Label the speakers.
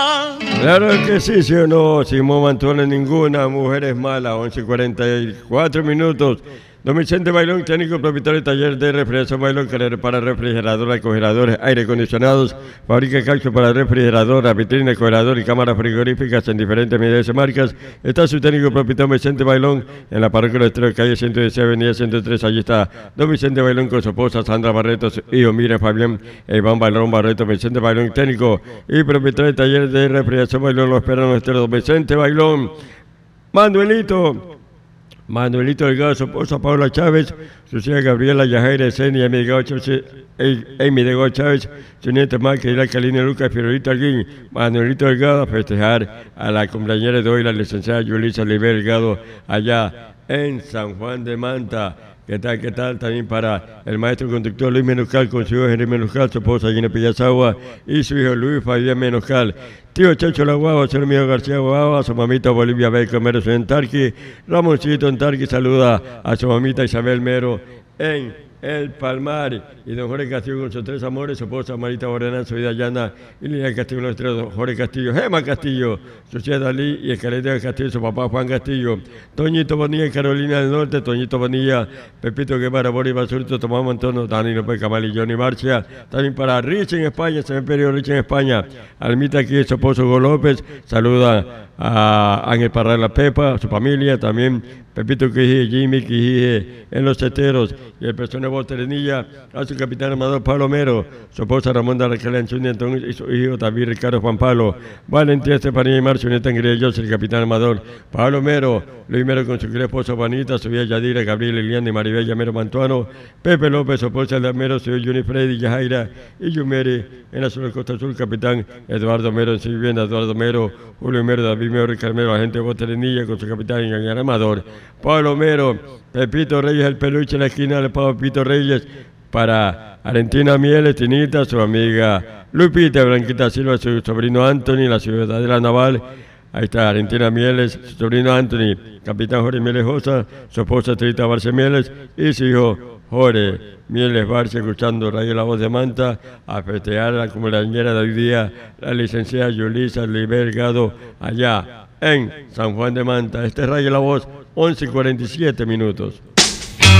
Speaker 1: Claro que sí, sí o no, sin momentos ninguna, mujeres malas, 11:44 minutos. Don Vicente Bailón, técnico propietario de taller de refrigeración Bailón, que repara refrigeradores, congeladores, aire acondicionados, fabrica calcio para refrigeradoras, vitrinas, congeladores y cámaras frigoríficas en diferentes medidas y marcas. Está su técnico propietario Vicente Bailón en la parroquia de Estrella, calle 116, avenida 103. Allí está don Vicente Bailón con su esposa Sandra Barreto, su hijo Miriam Fabián, Iván Bailón Barreto. Vicente Bailón, técnico y propietario de taller de refrigeración Bailón, lo espera nuestro don Vicente Bailón. Manuelito Delgado, su esposa Paula Chávez, su hija Gabriela Yajaira Esenia, Amy Delgado Chávez, su nieta Maquila Calina Lucas, Fiorita Alguín. Manuelito Delgado a festejar a la compañera de hoy, la licenciada Yulisa Oliver Delgado, allá en San Juan de Manta. ¿Qué tal? También para el maestro conductor Luis Menoscal, con su hijo Henry Menoscal, su esposa Gina Pillazagua y su hijo Luis Fabián Menoscal. Tío Checho La Guava, señor mío García Guava, su mamita Bolivia Beco Mero en Tarqui. Ramoncito en Tarqui saluda a su mamita Isabel Mero en El Palmar. Y don Jorge Castillo con sus tres amores, su esposa Marita Borena, su vida llana, y Lilian Castillo, nuestro Jorge Castillo, Gema Castillo, su tía Dalí y Escaleta Castillo, su papá Juan Castillo, Toñito Bonilla en Carolina del Norte, Toñito Bonilla, Pepito Guevara, Boris Basurito, Tomás Montono, Dani López Camal y Johnny Marcia. También para Rich en España, Cementerio Rich en España, Almita aquí, su esposo Hugo López, saluda a Ángel Parra La Pepa, su familia, también Pepito Quijije, Jimmy Quijije en Los Ceteros, y el personal Boterenilla, a su capitán armador Pablo Mero, su esposa Ramón Raquel Anchunia y su hijo David Ricardo Juan Pablo, Valentín Estefanía y Marcio Neta Angriellos, el capitán armador Pablo Mero, Luis Mero con su esposa Juanita, su hija Yadira, Gabriel Liliana y Maribel Mero Mantuano, Pepe López, su esposa Elda Mero, su hijo Juni Freddy, Yajaira y Yumeri en la zona Costa Azul, capitán Eduardo Mero en su vivienda, Eduardo Mero, Julio Mero, David Mero, Ricardo Mero, agente de Boterenilla con su capitán y armador Pablo Mero, Pepito Reyes, el peluche en la esquina del Pepito Reyes, para Arentina Mieles, Tinita, su amiga Lupita, Blanquita Silva, su sobrino Anthony, la ciudadela naval. Ahí está Arentina Mieles, su sobrino Anthony, capitán Jorge Mieles Josa, su esposa Trita Barce Mieles y su hijo Jorge Mieles Barce, escuchando Radio La Voz de Manta, a festejar a la compañera de hoy día, la licenciada Yulisa Libergado, allá en San Juan de Manta. Este es Radio La Voz, 11:47 minutos.